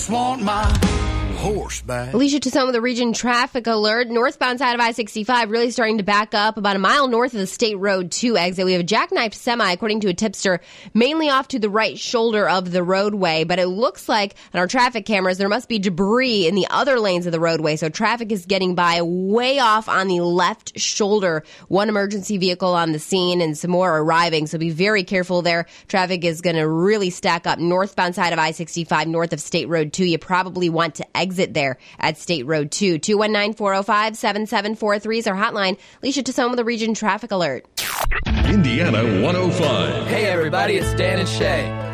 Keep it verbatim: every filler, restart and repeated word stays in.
Want my horse back. Alicia Tassone with the region traffic alert. Northbound side of I sixty-five really starting to back up about a mile north of the State Road two exit. We have a jackknife semi, according to a tipster, mainly off to the right shoulder of the roadway. But it looks like on our traffic cameras there must be debris in the other lanes of the roadway. So traffic is getting by way off on the left shoulder. One emergency vehicle on the scene and some more arriving. So be very careful there. Traffic is going to really stack up northbound side of I sixty-five north of State Road two. You probably want to exit there at State Road two. two one nine, four oh five, seven seven four three is our hotline. Alicia Tassone with the region traffic alert. Indiana one oh five. Hey everybody, it's Dan and Shay.